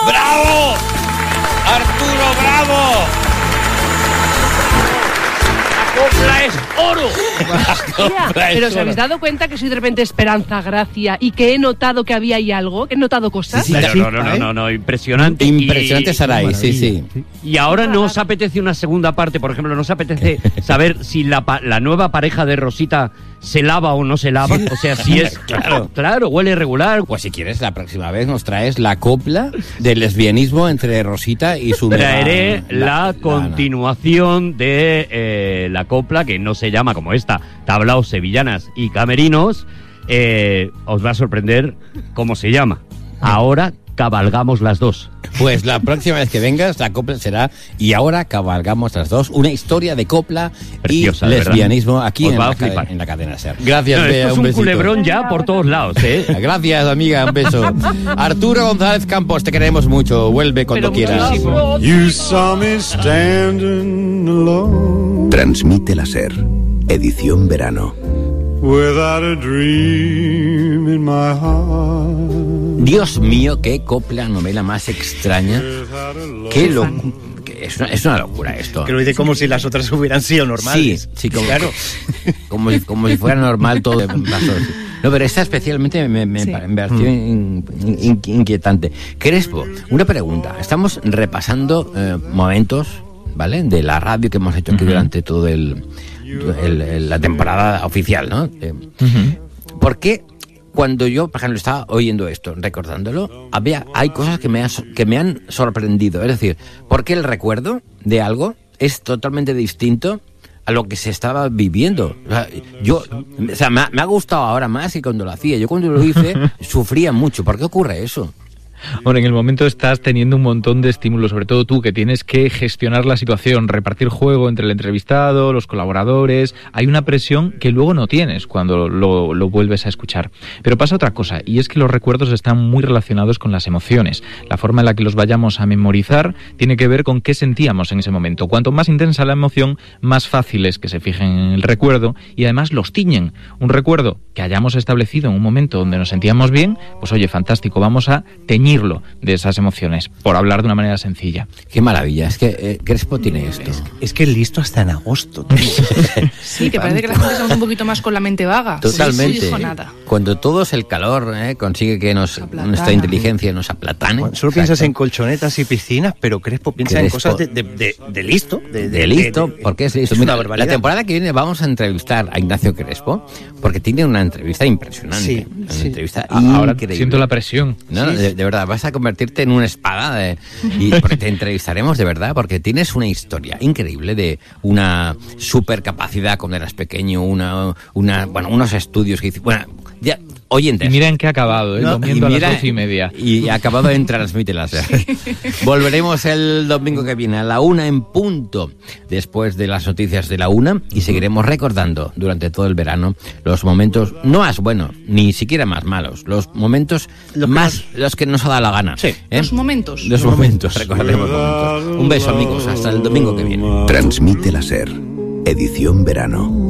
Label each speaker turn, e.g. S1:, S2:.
S1: ¡Bravo! ¡Arturo, bravo! ¡Copla es oro!
S2: Pero ¿os habéis dado cuenta que soy de repente Esperanza Gracia y que he notado que había ahí algo? ¿Que he notado cosas?
S1: Sí, no, impresionante.
S3: Impresionante, Saray, sí.
S1: Y ahora no os apetece una segunda parte, por ejemplo, ¿nos apetece saber si la nueva pareja de Rosita se lava o no se lava? O sea, si es... Claro, huele irregular.
S3: Pues si quieres, la próxima vez nos traes la copla del lesbianismo entre Rosita y su...
S1: Traeré la continuación de la copla, que no se llama como esta, Tablaos, Sevillanas y Camerinos. Os va a sorprender cómo se llama. Ahora cabalgamos las dos.
S3: Pues la próxima vez que vengas, la copla será Y ahora cabalgamos las dos. Una historia de copla preciosa, y lesbianismo aquí en la cadena SER. Gracias,
S1: Bea,
S3: esto es
S1: un
S3: besito.
S1: culebrón ya por todos lados, ¿eh?
S3: Gracias, amiga, un beso. Arturo González Campos, te queremos mucho. Vuelve cuando quieras.
S4: You saw me standing alone.
S5: Transmite la SER, edición verano.
S4: Without a dream in my heart.
S3: Dios mío, qué copla, novela más extraña. Qué locura. Es una locura esto.
S6: Que lo dice como si las otras hubieran sido normales.
S3: Sí, claro. Como si fuera normal todo. No, pero esta especialmente me pareció inquietante. Crespo, una pregunta. Estamos repasando momentos, ¿vale?, de la radio que hemos hecho aquí durante todo la temporada oficial, ¿no? ¿Por qué cuando yo, por ejemplo, estaba oyendo esto, recordándolo, hay cosas que me han sorprendido? Es decir, ¿por qué el recuerdo de algo es totalmente distinto a lo que se estaba viviendo? O sea, me ha gustado ahora más que cuando lo hacía. Yo cuando lo hice sufría mucho. ¿Por qué ocurre eso?
S7: Bueno, en el momento estás teniendo un montón de estímulos, sobre todo tú, que tienes que gestionar la situación, repartir juego entre el entrevistado, los colaboradores. Hay una presión que luego no tienes cuando lo vuelves a escuchar. Pero pasa otra cosa, y es que los recuerdos están muy relacionados con las emociones. La forma en la que los vayamos a memorizar tiene que ver con qué sentíamos en ese momento. Cuanto más intensa la emoción, más fácil es que se fijen en el recuerdo y además los tiñen. Un recuerdo que hayamos establecido en un momento donde nos sentíamos bien, pues oye, fantástico, vamos a teñirlo de esas emociones, por hablar de una manera sencilla.
S3: Qué maravilla, es que Crespo tiene esto.
S6: Es que es listo hasta en agosto.
S2: Sí, que parece que la gente estamos un poquito más con la mente vaga.
S3: Totalmente.
S2: Sí, dijo nada.
S3: Cuando todo es el calor, consigue que nuestra inteligencia nos aplatane.
S6: Solo piensas en colchonetas y piscinas, pero Crespo piensa en cosas de listo.
S3: De listo, porque es listo. Mira, la temporada que viene vamos a entrevistar a Ignacio Crespo, porque tiene una entrevista impresionante. Una entrevista
S7: ahora
S3: increíble.
S7: Siento la presión.
S3: No, de verdad, vas a convertirte en una espada porque te entrevistaremos de verdad, porque tienes una historia increíble de una super capacidad cuando eras pequeño, unos estudios que hiciste. Bueno, ya, oyentes.
S7: Y mira en qué ha acabado, comiendo a las 12:30.
S3: Y ha acabado en Transmite la SER. Volveremos el domingo que viene a la 1 en punto, después de las noticias de la 1, y seguiremos recordando durante todo el verano los momentos no más buenos, ni siquiera más malos, los momentos los que nos ha dado la gana.
S2: Sí. Los momentos.
S3: Recordaremos momentos. Un beso, amigos, hasta el domingo que viene.
S5: Transmite la SER, edición verano.